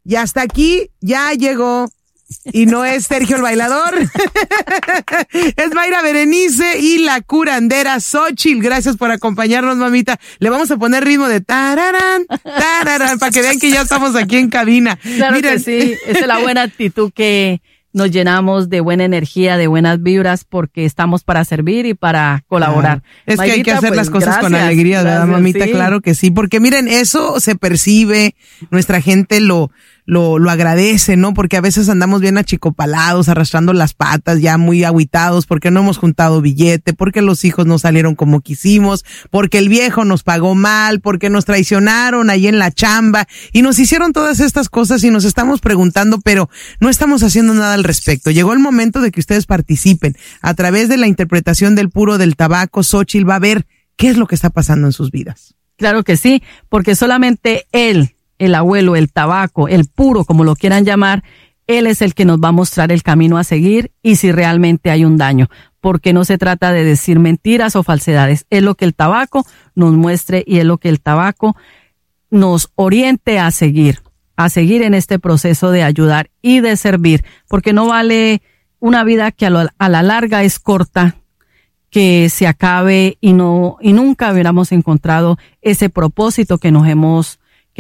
Y hasta aquí ya llegó. Y no es Sergio el bailador. Es Mayra Berenice y la curandera Xóchitl. Gracias por acompañarnos, mamita. Le vamos a poner ritmo de tararán, tararán, para que vean que ya estamos aquí en cabina. Claro. Miren. Que sí, esa es la buena actitud que nos llenamos de buena energía, de buenas vibras, porque estamos para servir y para colaborar. Es Mayrita, que hay que hacer pues, las cosas gracias, con alegría, ¿verdad, mamita? Sí. Claro que sí, porque miren, eso se percibe, nuestra gente lo agradece, ¿no? Porque a veces andamos bien achicopalados, arrastrando las patas, ya muy agüitados, porque no hemos juntado billete, porque los hijos no salieron como quisimos, porque el viejo nos pagó mal, porque nos traicionaron ahí en la chamba, y nos hicieron todas estas cosas y nos estamos preguntando, pero no estamos haciendo nada al respecto. Llegó el momento de que ustedes participen. A través de la interpretación del puro del tabaco, Xóchitl va a ver qué es lo que está pasando en sus vidas. Claro que sí, porque solamente él, el abuelo, el tabaco, el puro, como lo quieran llamar, él es el que nos va a mostrar el camino a seguir y si realmente hay un daño, porque no se trata de decir mentiras o falsedades, es lo que el tabaco nos muestre y es lo que el tabaco nos oriente a seguir en este proceso de ayudar y de servir, porque no vale una vida que a la larga es corta, que se acabe y nunca hubiéramos encontrado ese propósito que nos hemos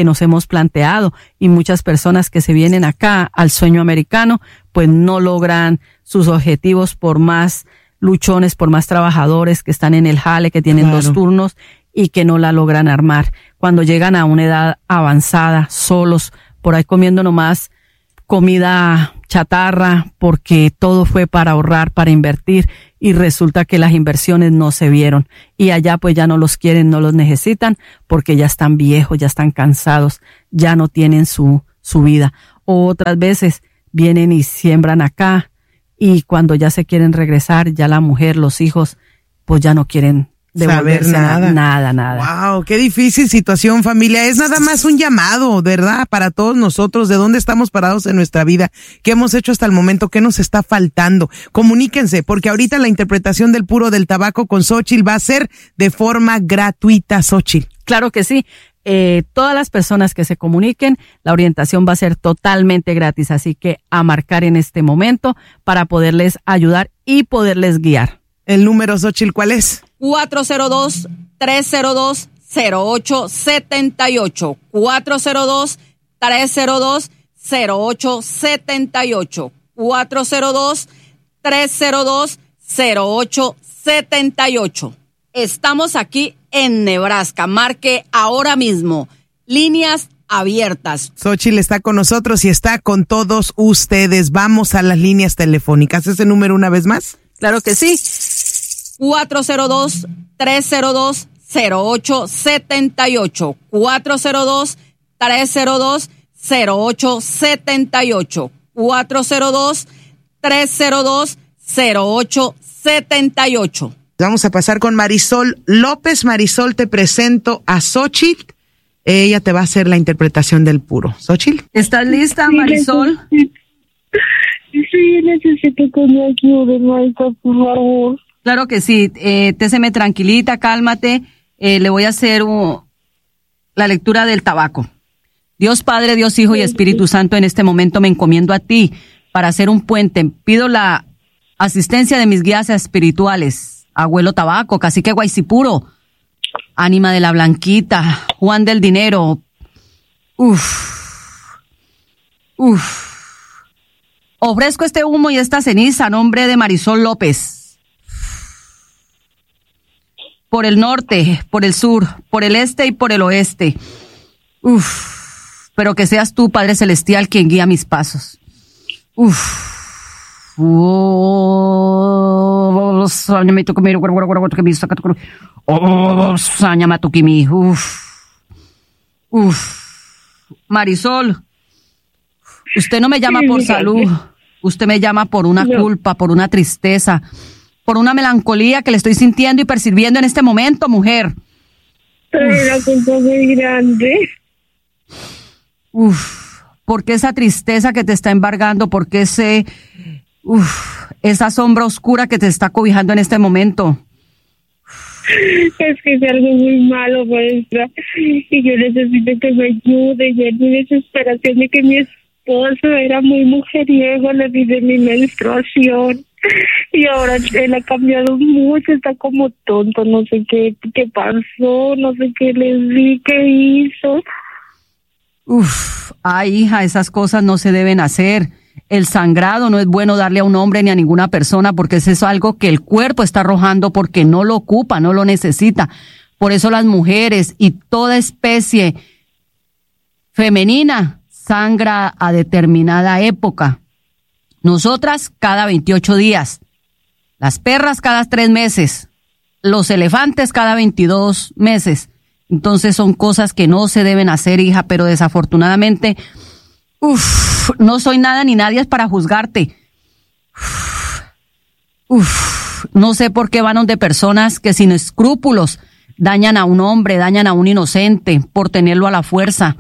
planteado, y muchas personas que se vienen acá al sueño americano pues no logran sus objetivos por más luchones, por más trabajadores que están en el jale, que tienen 2 turnos y que no la logran armar. Cuando llegan a una edad avanzada, solos, por ahí comiendo nomás comida chatarra, porque todo fue para ahorrar, para invertir, y resulta que las inversiones no se vieron. Y allá pues ya no los quieren, no los necesitan, porque ya están viejos, ya están cansados, ya no tienen su vida. O otras veces vienen y siembran acá, y cuando ya se quieren regresar, ya la mujer, los hijos, pues ya no quieren saber nada. Wow, qué difícil situación, familia. Es nada más un llamado, ¿verdad? Para todos nosotros, de dónde estamos parados en nuestra vida, qué hemos hecho hasta el momento, qué nos está faltando. Comuníquense, porque ahorita la interpretación del puro del tabaco con Xóchitl va a ser de forma gratuita, Xóchitl. Claro que sí. Todas las personas que se comuniquen, la orientación va a ser totalmente gratis, así que a marcar en este momento para poderles ayudar y poderles guiar. El número, Xóchitl, ¿cuál es? 402-302-0878. 402-302-0878. 402-302-0878. Estamos aquí en Nebraska. Marque ahora mismo. Líneas abiertas. Xóchitl está con nosotros y está con todos ustedes. Vamos a las líneas telefónicas. ¿Ese número una vez más? Claro que sí. 402-302-0878. 402-302-0878. 402-302-0878. Vamos a pasar con Marisol López. Marisol, te presento a Xóchitl. Ella te va a hacer la interpretación del puro. Xóchitl. ¿Estás lista, Marisol? Sí, necesito que me ayude, Maika, por favor. Claro que sí. Téseme tranquilita, cálmate. Le voy a hacer la lectura del tabaco. Dios Padre, Dios Hijo y Espíritu Santo, en este momento me encomiendo a ti para hacer un puente. Pido la asistencia de mis guías espirituales. Abuelo Tabaco, Cacique Guaycipuro, Ánima de la Blanquita, Juan del Dinero. Ofrezco este humo y esta ceniza a nombre de Marisol López. Por el norte, por el sur, por el este y por el oeste. Pero que seas tú, Padre Celestial, quien guía mis pasos. Marisol, usted no me llama por salud, usted me llama por una culpa, por una tristeza, por una melancolía que le estoy sintiendo y percibiendo en este momento, mujer. Pero la culpa es muy grande. Porque esa tristeza que te está embargando, porque esa sombra oscura que te está cobijando en este momento. Es que es algo muy malo, maestra, y yo necesito que me ayude, ya en mi desesperación de que mi esposo era muy mujeriego, le di de mi menstruación y ahora él ha cambiado mucho, está como tonto, no sé qué pasó, no sé qué le di, qué hizo. Ay, hija, esas cosas no se deben hacer. El sangrado no es bueno darle a un hombre ni a ninguna persona porque eso es algo que el cuerpo está arrojando porque no lo ocupa, no lo necesita. Por eso las mujeres y toda especie femenina sangra a determinada época. Nosotras cada 28 días, las perras cada 3 meses, los elefantes cada 22 meses. Entonces son cosas que no se deben hacer, hija, pero desafortunadamente, no soy nada ni nadie para juzgarte. No sé por qué van donde personas que sin escrúpulos dañan a un hombre, dañan a un inocente por tenerlo a la fuerza.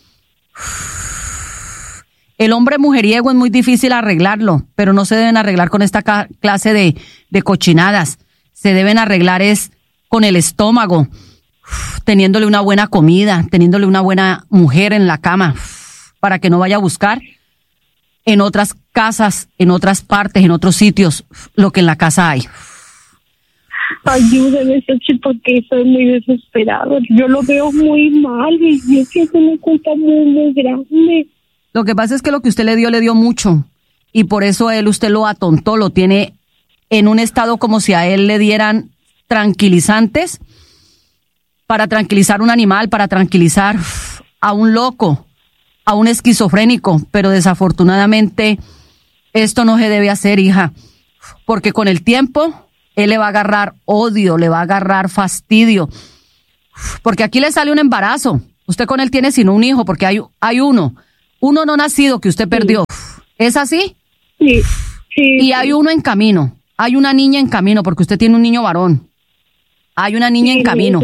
El hombre mujeriego es muy difícil arreglarlo, pero no se deben arreglar con esta clase de cochinadas. Se deben arreglar es con el estómago, teniéndole una buena comida, teniéndole una buena mujer en la cama, para que no vaya a buscar en otras casas, en otras partes, en otros sitios, lo que en la casa hay. Ayúdeme, Xochitl, porque estoy muy desesperado. Yo lo veo muy mal y es que es una culpa muy grande. Lo que pasa es que lo que usted le dio mucho y por eso usted lo atontó, lo tiene en un estado como si a él le dieran tranquilizantes para tranquilizar un animal, para tranquilizar a un loco, a un esquizofrénico, pero desafortunadamente esto no se debe hacer, hija, porque con el tiempo él le va a agarrar odio, le va a agarrar fastidio, porque aquí le sale un embarazo. Usted con él tiene sino un hijo, porque hay uno no nacido que usted perdió. ¿Es así? Sí. Y hay uno en camino, hay una niña en camino, porque usted tiene un niño varón. Hay una niña en camino.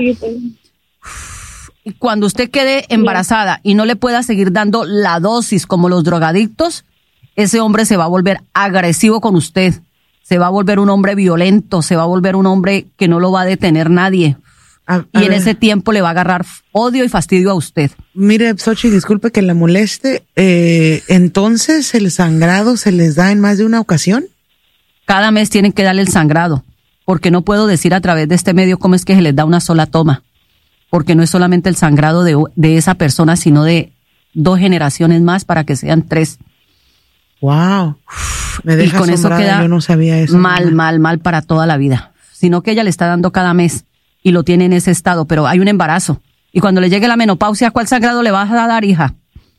Y cuando usted quede embarazada y no le pueda seguir dando la dosis como los drogadictos, ese hombre se va a volver agresivo con usted. Se va a volver un hombre violento, se va a volver un hombre que no lo va a detener nadie. Y en ese tiempo le va a agarrar odio y fastidio a usted. Mire, Xochitl, disculpe que la moleste. Entonces, ¿el sangrado se les da en más de una ocasión? Cada mes tienen que darle el sangrado, porque no puedo decir a través de este medio cómo es que se les da una sola toma. Porque no es solamente el sangrado de esa persona, sino de 2 generaciones más para que sean 3. Wow. Me deja y con eso queda yo no sabía eso. Mal para toda la vida. Sino que ella le está dando cada mes y lo tiene en ese estado, pero hay un embarazo. Y cuando le llegue la menopausia, ¿cuál sangrado le vas a dar, hija?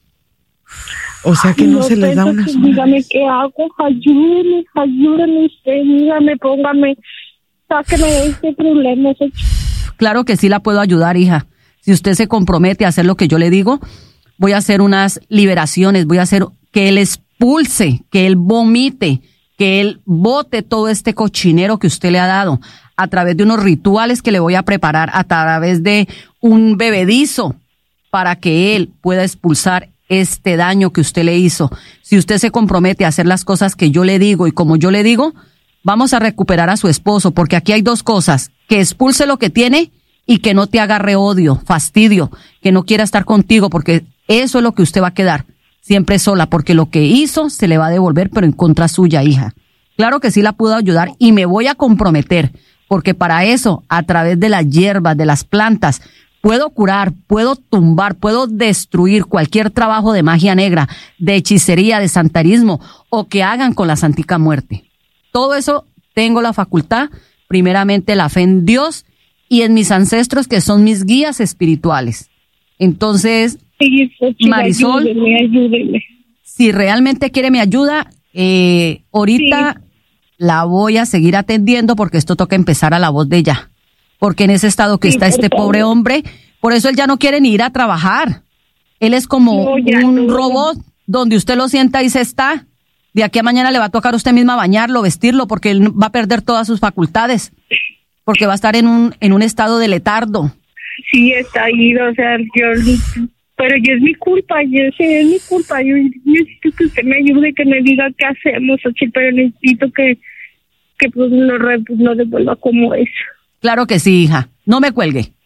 O sea que no se les da una sola. Dígame qué hago, ayúdeme usted, dígame, póngame, sáqueme de este problema. Claro que sí la puedo ayudar, hija. Si usted se compromete a hacer lo que yo le digo, voy a hacer unas liberaciones, voy a hacer que él expulse, que él vomite, que él bote todo este cochinero que usted le ha dado a través de unos rituales que le voy a preparar, a través de un bebedizo para que él pueda expulsar este daño que usted le hizo. Si usted se compromete a hacer las cosas que yo le digo y como yo le digo, vamos a recuperar a su esposo, porque aquí hay 2 cosas, que expulse lo que tiene y que no te agarre odio, fastidio, que no quiera estar contigo, porque eso es lo que usted va a quedar siempre sola, porque lo que hizo se le va a devolver, pero en contra suya, hija. Claro que sí la puedo ayudar y me voy a comprometer, porque para eso, a través de las hierbas, de las plantas, puedo curar, puedo tumbar, puedo destruir cualquier trabajo de magia negra, de hechicería, de santarismo, o que hagan con la santica muerte. Todo eso tengo la facultad, primeramente la fe en Dios y en mis ancestros que son mis guías espirituales. Entonces, sí, Marisol, ayúdeme. Si realmente quiere mi ayuda, ahorita la voy a seguir atendiendo porque esto toca empezar a la voz de ella. Porque en ese estado que está este pobre hombre, por eso él ya no quiere ni ir a trabajar. Él es como un robot donde usted lo sienta y se está. De aquí a mañana le va a tocar a usted misma bañarlo, vestirlo, porque él va a perder todas sus facultades. Porque va a estar en un estado de letardo. Sí, está ahí, o sea, pero yo es mi culpa, es mi culpa. Yo necesito que usted me ayude, que me diga qué hacemos, pero necesito que pues no devuelva como eso. Claro que sí, hija. No me cuelgue.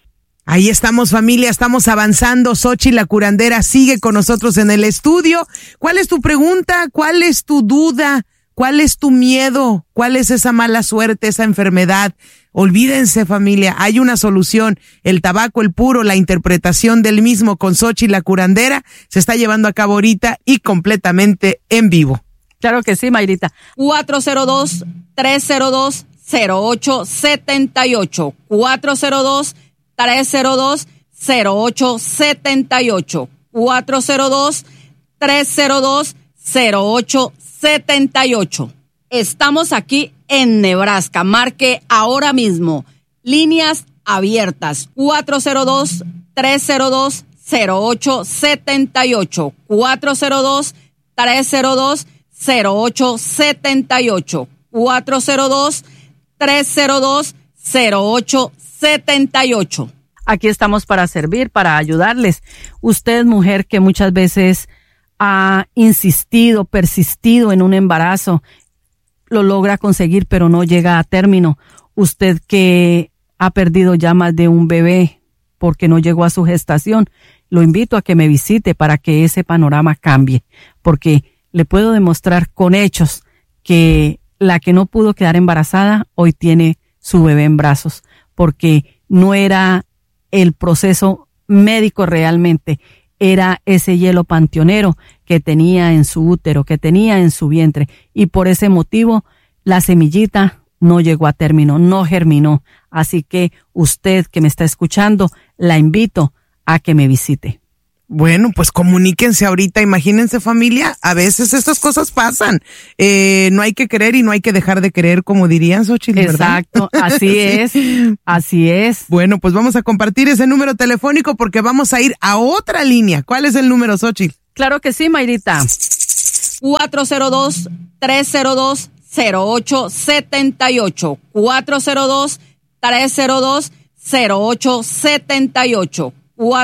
Ahí estamos, familia, estamos avanzando. Xóchitl, la curandera, sigue con nosotros en el estudio. ¿Cuál es tu pregunta? ¿Cuál es tu duda? ¿Cuál es tu miedo? ¿Cuál es esa mala suerte, esa enfermedad? Olvídense, familia, hay una solución. El tabaco, el puro, la interpretación del mismo con Xóchitl, la curandera, se está llevando a cabo ahorita y completamente en vivo. Claro que sí, Mayrita. 402-302-0878. 402-302-0878. 402-302-0878. Estamos aquí en Nebraska. Marque ahora mismo. Líneas abiertas. 402-302-0878. 402-302-0878. 402-302-0878. Aquí estamos para servir, para ayudarles. Usted, mujer, que muchas veces ha insistido, persistido en un embarazo, lo logra conseguir, pero no llega a término. Usted que ha perdido ya más de un bebé porque no llegó a su gestación, lo invito a que me visite para que ese panorama cambie, porque le puedo demostrar con hechos que la que no pudo quedar embarazada hoy tiene su bebé en brazos, porque no era el proceso médico realmente, era ese hielo panteonero que tenía en su útero, que tenía en su vientre, y por ese motivo la semillita no llegó a término, no germinó. Así que usted que me está escuchando, la invito a que me visite. Bueno, pues comuníquense ahorita, imagínense, familia, a veces estas cosas pasan. No hay que creer y no hay que dejar de creer, como dirían, Xóchitl, ¿verdad? Exacto, así sí. es, así es. Bueno, pues vamos a compartir ese número telefónico porque vamos a ir a otra línea. ¿Cuál es el número, Xóchitl? Claro que sí, Mayrita. 402-302-0878. 402-302-0878.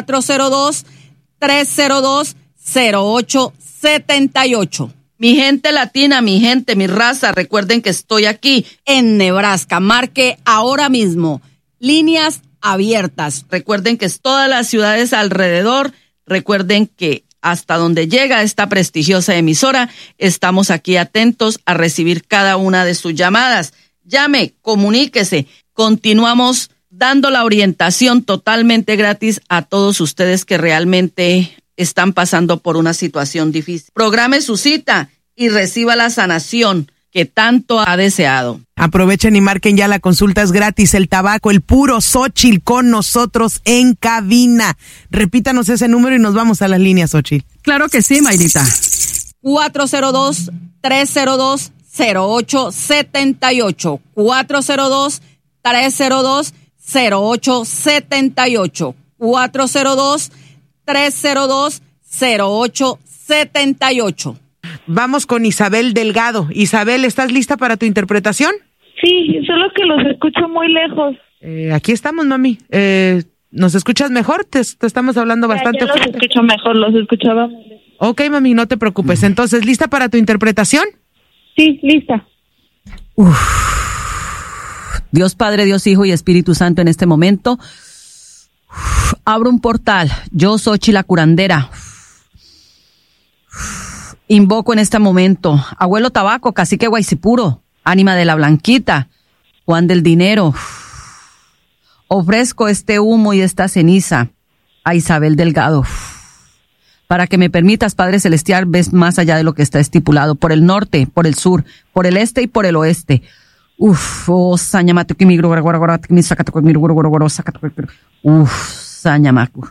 402-302-0878. Mi gente latina, mi gente, mi raza, recuerden que estoy aquí en Nebraska. Marque ahora mismo. Líneas abiertas. Recuerden que es todas las ciudades alrededor. Recuerden que hasta donde llega esta prestigiosa emisora, estamos aquí atentos a recibir cada una de sus llamadas. Llame, comuníquese. Continuamos dando la orientación totalmente gratis a todos ustedes que realmente están pasando por una situación difícil. Programe su cita y reciba la sanación que tanto ha deseado. Aprovechen y marquen ya, la consulta es gratis. El tabaco, el puro, Xóchitl con nosotros en cabina. Repítanos ese número y nos vamos a las líneas, Xóchitl. Claro que sí, Mayrita. 402-302-0878. 402-302-0878. 402-302-0878. Vamos con Isabel Delgado. Isabel, ¿estás lista para tu interpretación? Sí, solo que los escucho muy lejos. Aquí estamos, mami. ¿Nos escuchas mejor? Te estamos hablando bastante Ya los fuerte. escucho mejor, los escuchaba muy lejos. Ok, mami, no te preocupes. Entonces, ¿lista para tu interpretación? Sí, lista. Dios Padre, Dios Hijo y Espíritu Santo, en este momento abro un portal. Yo, Xóchitl, la curandera, invoco en este momento Abuelo Tabaco, Cacique Guaycipuro, Ánima de la Blanquita, Juan del Dinero. Ofrezco este humo y esta ceniza a Isabel Delgado, para que me permitas, Padre Celestial, ves más allá de lo que está estipulado, por el norte, por el sur, por el este y por el oeste. Sañamate que mi mi sacato mi sacato. Sañamacu.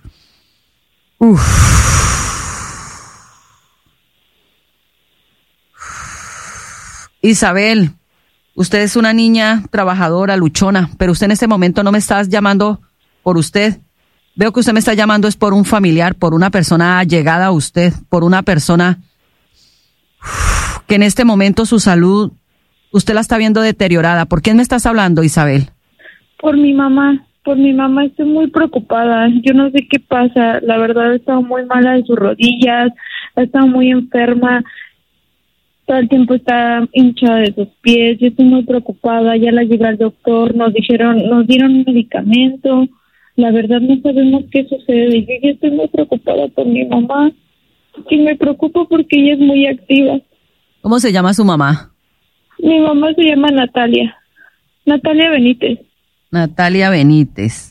Isabel, usted es una niña trabajadora, luchona, pero usted en este momento no me está llamando por usted. Veo que usted me está llamando es por un familiar, por una persona allegada a usted, por una persona que en este momento su salud, usted la está viendo deteriorada. ¿Por quién me estás hablando, Isabel? Por mi mamá, estoy muy preocupada. Yo no sé qué pasa. La verdad, he estado muy mala de sus rodillas, ha estado muy enferma. Todo el tiempo está hinchada de sus pies. Yo estoy muy preocupada. Ya la llevé al doctor, nos dieron un medicamento. la verdad no sabemos qué sucede. Yo ya estoy muy preocupada por mi mamá, y me preocupo porque ella es muy activa. ¿Cómo se llama su mamá? Mi mamá se llama Natalia Benítez. Natalia Benítez.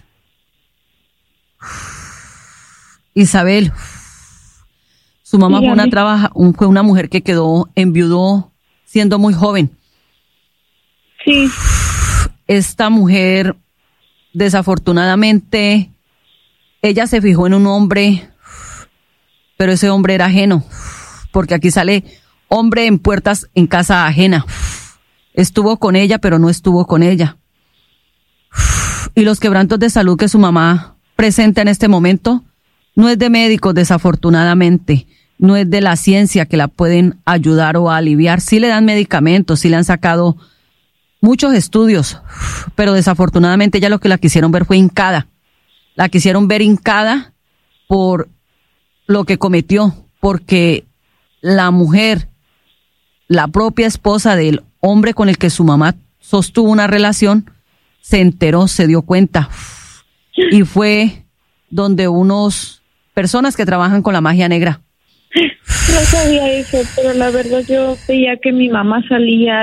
Isabel, su mamá fue una mujer que quedó enviudó siendo muy joven. Sí. Esta mujer, desafortunadamente, ella se fijó en un hombre, pero ese hombre era ajeno, porque aquí sale hombre en puertas en casa ajena. Estuvo con ella, pero no estuvo con ella. Y los quebrantos de salud que su mamá presenta en este momento no es de médicos, desafortunadamente, no es de la ciencia que la pueden ayudar o aliviar. Sí le dan medicamentos, sí le han sacado muchos estudios, pero desafortunadamente ella lo que la quisieron ver fue hincada. La quisieron ver hincada por lo que cometió, porque la mujer, la propia esposa del hombre con el que su mamá sostuvo una relación, se enteró, se dio cuenta, y fue donde unos personas que trabajan con la magia negra. No sabía eso, pero la verdad yo veía que mi mamá salía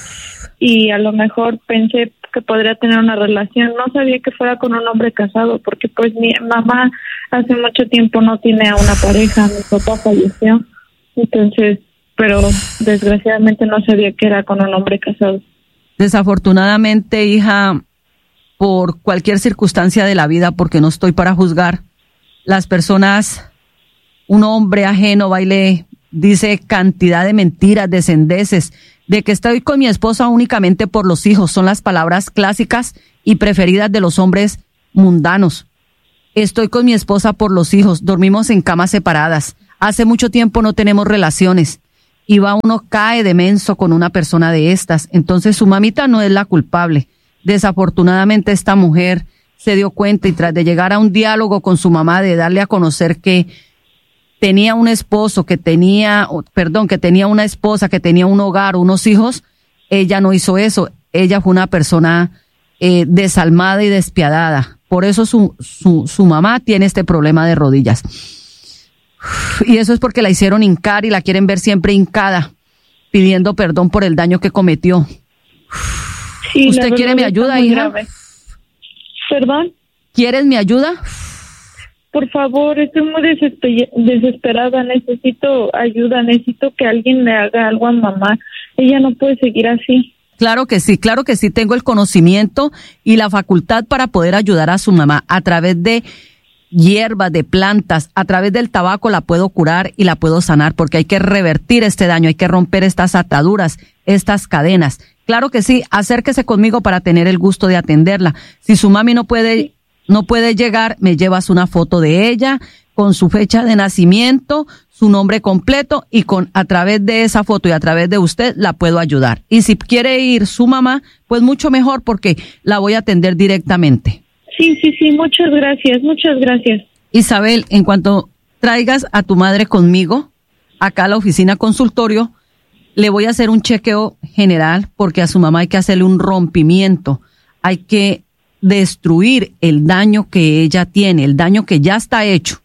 y a lo mejor pensé que podría tener una relación. No sabía que fuera con un hombre casado, porque pues mi mamá hace mucho tiempo no tiene a una pareja, mi papá falleció, entonces, pero desgraciadamente no sabía que era con un hombre casado. Desafortunadamente, hija, por cualquier circunstancia de la vida, porque no estoy para juzgar, las personas, un hombre ajeno va y le dice cantidad de mentiras, de sandeces, de que estoy con mi esposa únicamente por los hijos. Son las palabras clásicas y preferidas de los hombres mundanos. Estoy con mi esposa por los hijos, dormimos en camas separadas, hace mucho tiempo no tenemos relaciones. Y va uno, cae de menso con una persona de estas. Entonces su mamita no es la culpable. Desafortunadamente esta mujer se dio cuenta, y tras de llegar a un diálogo con su mamá, de darle a conocer que tenía un esposo, que tenía una esposa, que tenía un hogar, unos hijos, ella no hizo eso. Ella fue una persona desalmada y despiadada. Por eso su mamá tiene este problema de rodillas. Y eso es porque la hicieron hincar y la quieren ver siempre hincada, pidiendo perdón por el daño que cometió. Sí, ¿usted quiere mi ayuda, hija? Grave. ¿Perdón? ¿Quieres mi ayuda? Por favor, estoy muy desesperada, necesito ayuda, necesito que alguien le haga algo a mamá. Ella no puede seguir así. Claro que sí, tengo el conocimiento y la facultad para poder ayudar a su mamá a través de hierbas, de plantas, a través del tabaco la puedo curar y la puedo sanar, porque hay que revertir este daño, hay que romper estas ataduras, estas cadenas. Claro que sí, acérquese conmigo para tener el gusto de atenderla. Si su mami no puede llegar, me llevas una foto de ella con su fecha de nacimiento, su nombre completo, y a través de esa foto y a través de usted la puedo ayudar. Y si quiere ir su mamá, pues mucho mejor, porque la voy a atender directamente. Sí, muchas gracias. Isabel, en cuanto traigas a tu madre conmigo, acá a la oficina consultorio, le voy a hacer un chequeo general, porque a su mamá hay que hacerle un rompimiento, hay que destruir el daño que ella tiene, el daño que ya está hecho,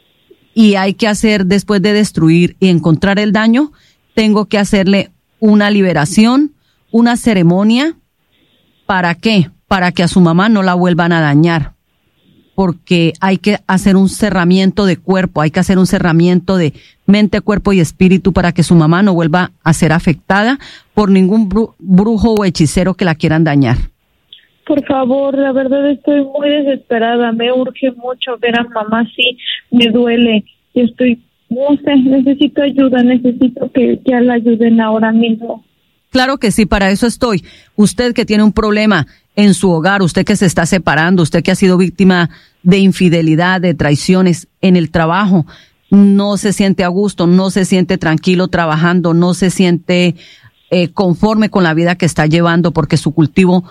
y hay que hacer, después de destruir y encontrar el daño, tengo que hacerle una liberación, una ceremonia. ¿Para qué? Para que a su mamá no la vuelvan a dañar, porque hay que hacer un cerramiento de cuerpo, hay que hacer un cerramiento de mente, cuerpo y espíritu, para que su mamá no vuelva a ser afectada por ningún brujo o hechicero que la quieran dañar. Por favor, la verdad estoy muy desesperada, me urge mucho ver a mamá, sí, me duele, yo estoy, no sé, necesito ayuda, necesito que ya la ayuden ahora mismo. Claro que sí, para eso estoy. Usted que tiene un problema en su hogar, usted que se está separando, usted que ha sido víctima de infidelidad, de traiciones en el trabajo, no se siente a gusto, no se siente tranquilo trabajando, no se siente conforme con la vida que está llevando, porque su cultivo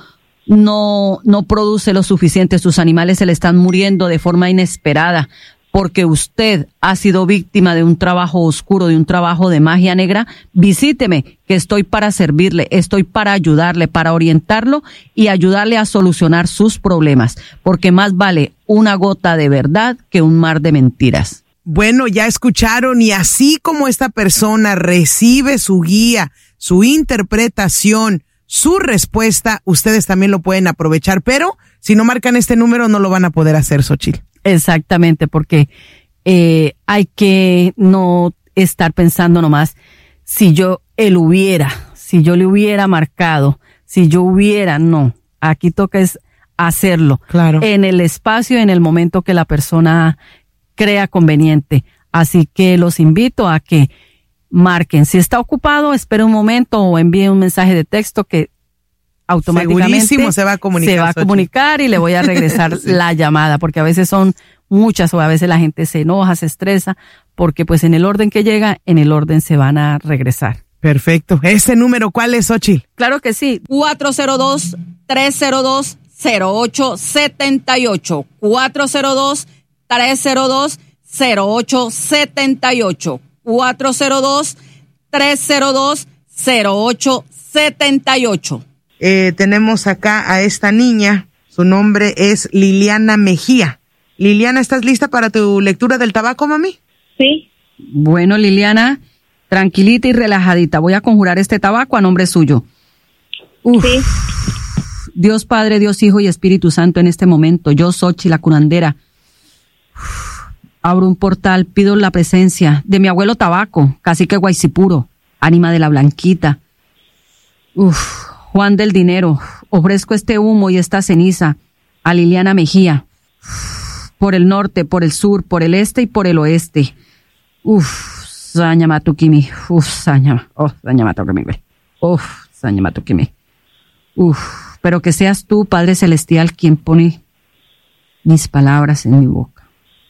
no produce lo suficiente, sus animales se le están muriendo de forma inesperada, porque usted ha sido víctima de un trabajo oscuro, de un trabajo de magia negra. Visíteme, que estoy para servirle, estoy para ayudarle, para orientarlo y ayudarle a solucionar sus problemas, porque más vale una gota de verdad que un mar de mentiras. Bueno, ya escucharon, y así como esta persona recibe su guía, su interpretación, su respuesta, ustedes también lo pueden aprovechar, pero si no marcan este número no lo van a poder hacer, Xochitl. Exactamente, porque hay que no estar pensando nomás si yo le hubiera marcado, no. Aquí toca es hacerlo. Claro. En el espacio, en el momento que la persona crea conveniente. Así que los invito a que marquen. Si está ocupado, espere un momento o envíe un mensaje de texto que automáticamente segurísimo se va a comunicar y le voy a regresar sí. La llamada, porque a veces son muchas o a veces la gente se enoja, se estresa, porque pues en el orden que llega, en el orden se van a regresar. Perfecto. ¿Ese número cuál es, Xochitl? Claro que sí. 402-302-0878. 402-302-0878. 402-302-0878. Tenemos acá a esta niña. Su nombre es Liliana Mejía. Liliana, ¿estás lista para tu lectura del tabaco, mami? Sí. Bueno, Liliana, tranquilita y relajadita. Voy a conjurar este tabaco a nombre suyo. Uf. Sí. Dios Padre, Dios Hijo y Espíritu Santo, en este momento, yo, Xochitl, la curandera, abro un portal, pido la presencia de mi abuelo Tabaco, cacique Guaycipuro, ánima de la Blanquita. Juan del Dinero, ofrezco este humo y esta ceniza a Liliana Mejía, por el norte, por el sur, por el este y por el oeste. Sañamatukimi, Sañamatukimi. Pero que seas tú, Padre Celestial, quien pone mis palabras en mi boca.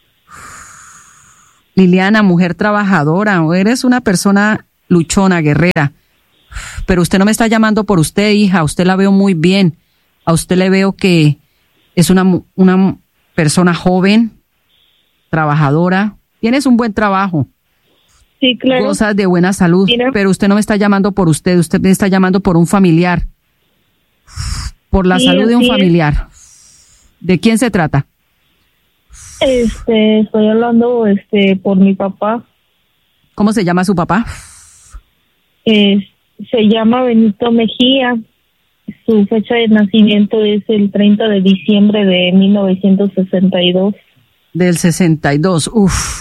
Liliana, mujer trabajadora, eres una persona luchona, guerrera, pero usted no me está llamando por usted, hija, a usted la veo muy bien, a usted le veo que es una persona joven, trabajadora, tienes un buen trabajo. Sí, claro. Gozas de buena salud, mira. Pero usted no me está llamando por usted me está llamando por un familiar, por la salud de un familiar. ¿De quién se trata? Estoy hablando por mi papá. ¿Cómo se llama su papá? Se llama Benito Mejía. Su fecha de nacimiento es el 30 de diciembre de 1962. Del 62,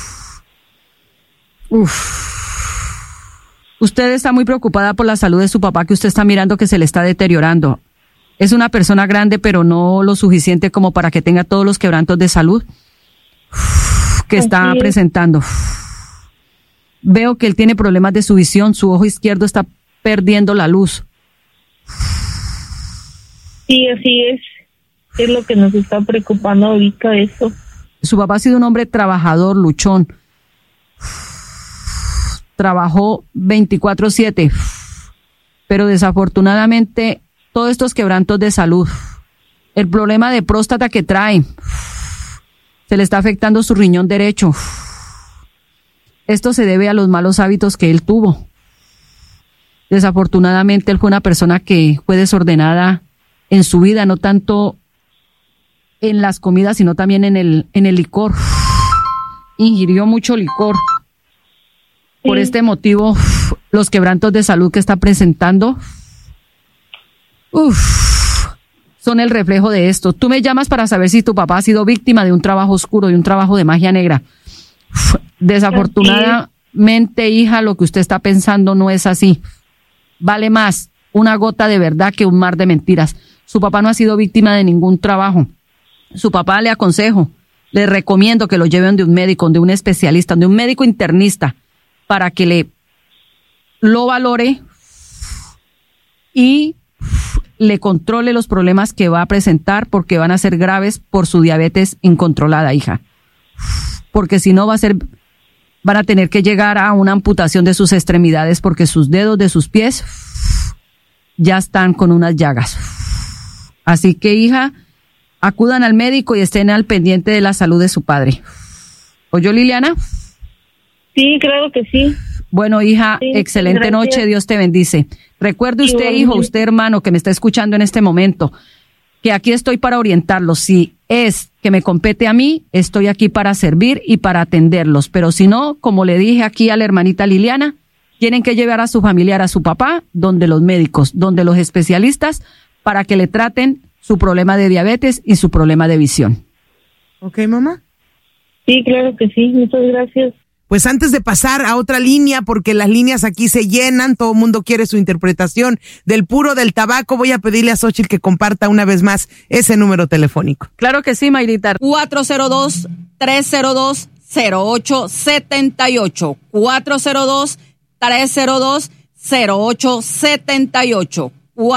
Usted está muy preocupada por la salud de su papá, que usted está mirando que se le está deteriorando. Es una persona grande, pero no lo suficiente como para que tenga todos los quebrantos de salud que está presentando. Veo que él tiene problemas de su visión, su ojo izquierdo está perdiendo la luz. Sí, así es. Es lo que nos está preocupando ahorita, eso. Su papá ha sido un hombre trabajador, luchón. Trabajó 24/7, pero desafortunadamente todos estos quebrantos de salud, el problema de próstata que trae, se le está afectando su riñón derecho. Esto se debe a los malos hábitos que él tuvo. Desafortunadamente él fue una persona que fue desordenada en su vida, no tanto en las comidas, sino también en el licor. Ingirió mucho licor. Por este motivo, los quebrantos de salud que está presentando, son el reflejo de esto. Tú me llamas para saber si tu papá ha sido víctima de un trabajo oscuro, de un trabajo de magia negra. Desafortunadamente, hija, lo que usted está pensando no es así. Vale más una gota de verdad que un mar de mentiras. Su papá no ha sido víctima de ningún trabajo. Su papá, le aconsejo, le recomiendo que lo lleven de un médico, de un especialista, de un médico internista, para que lo valore y le controle los problemas que va a presentar, porque van a ser graves por su diabetes incontrolada, hija. Porque si no van a tener que llegar a una amputación de sus extremidades, porque sus dedos de sus pies ya están con unas llagas. Así que, hija, acudan al médico y estén al pendiente de la salud de su padre. ¿Oyó, Liliana? Sí, claro que sí. Bueno, hija, sí, excelente noche, Dios te bendice. Recuerde usted, hijo, usted hermano que me está escuchando en este momento, que aquí estoy para orientarlo. Si es que me compete a mí, estoy aquí para servir y para atenderlos. Pero si no, como le dije aquí a la hermanita Liliana, tienen que llevar a su familiar, a su papá, donde los médicos, donde los especialistas, para que le traten su problema de diabetes y su problema de visión. ¿Ok, mamá? Sí, claro que sí, muchas gracias. Pues antes de pasar a otra línea, porque las líneas aquí se llenan, todo el mundo quiere su interpretación del puro del tabaco, voy a pedirle a Xóchitl que comparta una vez más ese número telefónico. Claro que sí, Mayrita. 402-302-0878. 402-302-0878.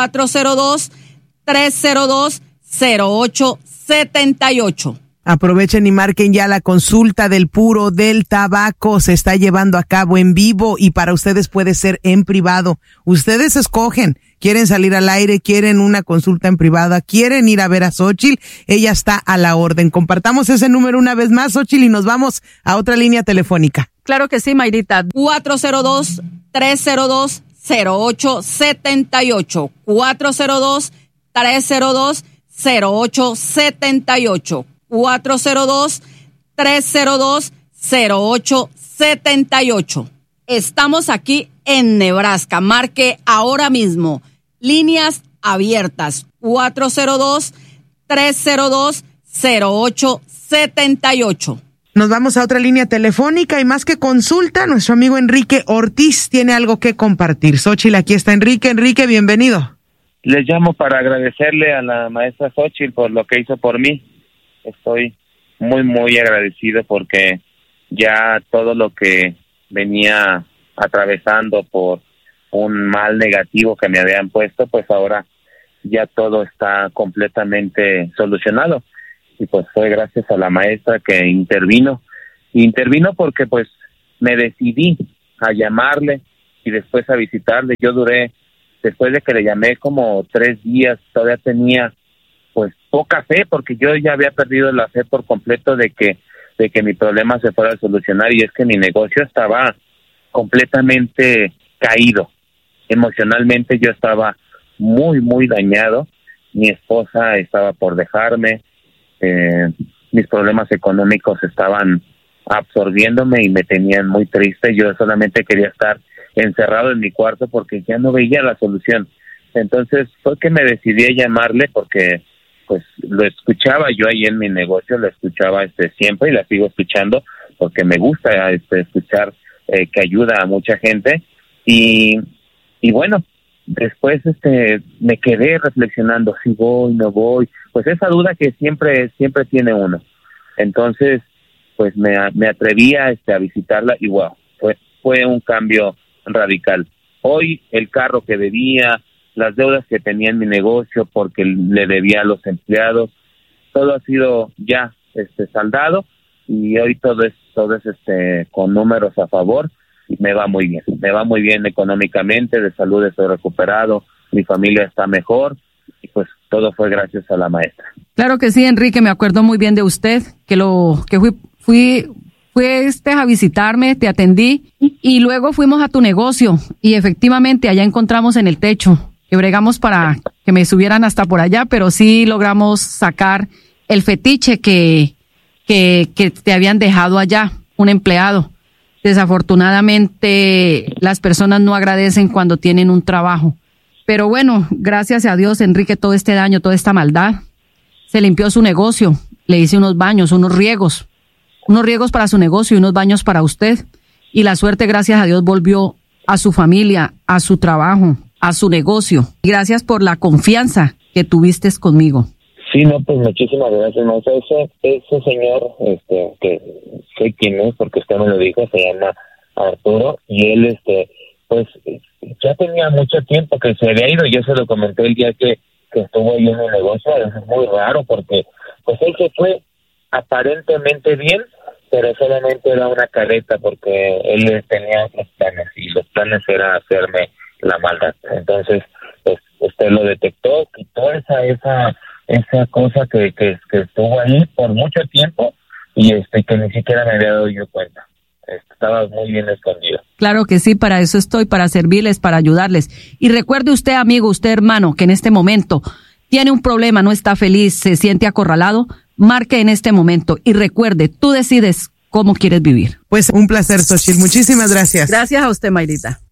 402-302-0878. Aprovechen y marquen ya la consulta del puro del tabaco. Se está llevando a cabo en vivo y para ustedes puede ser en privado. Ustedes escogen. ¿Quieren salir al aire? ¿Quieren una consulta en privada? ¿Quieren ir a ver a Xóchitl? Ella está a la orden. Compartamos ese número una vez más, Xóchitl, y nos vamos a otra línea telefónica. Claro que sí, Mayrita. 402-302-0878. 402-302-0878. 402-302-0878. Estamos aquí en Nebraska. Marque ahora mismo. Líneas abiertas. 402-302-0878. Nos vamos a otra línea telefónica y más que consulta, nuestro amigo Enrique Ortiz tiene algo que compartir. Xóchitl, aquí está Enrique. Enrique, bienvenido. Les llamo para agradecerle a la maestra Xóchitl por lo que hizo por mí. Estoy muy, muy agradecido porque ya todo lo que venía atravesando por un mal negativo que me habían puesto, pues ahora ya todo está completamente solucionado. Y pues fue gracias a la maestra que intervino porque pues me decidí a llamarle y después a visitarle. Yo duré, después de que le llamé, como 3 días, todavía tenía pues poca fe, porque yo ya había perdido la fe por completo de que mi problema se fuera a solucionar, y es que mi negocio estaba completamente caído. Emocionalmente yo estaba muy, muy dañado. Mi esposa estaba por dejarme, mis problemas económicos estaban absorbiéndome y me tenían muy triste. Yo solamente quería estar encerrado en mi cuarto porque ya no veía la solución. Entonces fue que me decidí a llamarle porque pues lo escuchaba yo ahí en mi negocio, lo escuchaba siempre y la sigo escuchando porque me gusta escuchar que ayuda a mucha gente. Y bueno, después me quedé reflexionando, si voy, no voy, pues esa duda que siempre tiene uno. Entonces pues me atreví a visitarla y wow, fue un cambio radical. Hoy el carro que debía, las deudas que tenía en mi negocio porque le debía a los empleados, todo ha sido ya saldado, y hoy todo es con números a favor y me va muy bien económicamente, de salud estoy recuperado, mi familia está mejor y pues todo fue gracias a la maestra. Claro que sí, Enrique, me acuerdo muy bien de usted, que fui a visitarme, te atendí y luego fuimos a tu negocio y efectivamente allá encontramos en el techo que bregamos para que me subieran hasta por allá, pero sí logramos sacar el fetiche que te habían dejado allá, un empleado. Desafortunadamente, las personas no agradecen cuando tienen un trabajo. Pero bueno, gracias a Dios, Enrique, todo este daño, toda esta maldad, se limpió su negocio. Le hice unos baños, unos riegos para su negocio y unos baños para usted. Y la suerte, gracias a Dios, volvió a su familia, a su trabajo, a su negocio. Gracias por la confianza que tuviste conmigo. Sí, no, pues muchísimas gracias, maestra. Ese señor, que sé quién es porque usted me lo dijo, se llama Arturo, y él, pues, ya tenía mucho tiempo que se había ido. Yo se lo comenté el día que estuvo ahí en el negocio. Es muy raro porque, pues, él se fue aparentemente bien, pero solamente era una careta porque él tenía otros planes y los planes era hacerme la maldad. Entonces, pues, usted lo detectó, quitó esa cosa que estuvo ahí por mucho tiempo y que ni siquiera me había dado yo cuenta. Estaba muy bien escondido. Claro que sí, para eso estoy, para servirles, para ayudarles. Y recuerde usted, amigo, usted hermano, que en este momento tiene un problema, no está feliz, se siente acorralado, marque en este momento y recuerde, tú decides cómo quieres vivir. Pues un placer, Xochitl. Muchísimas gracias. Gracias a usted, Mayrita.